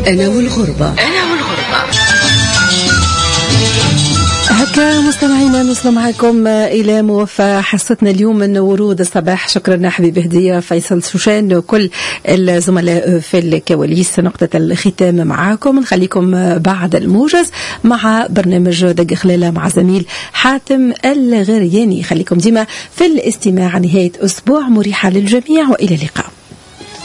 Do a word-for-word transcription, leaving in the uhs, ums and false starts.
أنا والغربة. أنا والغربة. هكا مستمعينا نوصل معكم إلى موفى حصتنا اليوم من ورود الصباح. شكرا حبيب هدية فيصل سوشان وكل الزملاء في الكواليس. نقطة الختام معاكم نخليكم بعد الموجز مع برنامج دق خلالة مع زميل حاتم الغرياني. خليكم ديما في الاستماع. نهاية أسبوع مريحة للجميع وإلى اللقاء.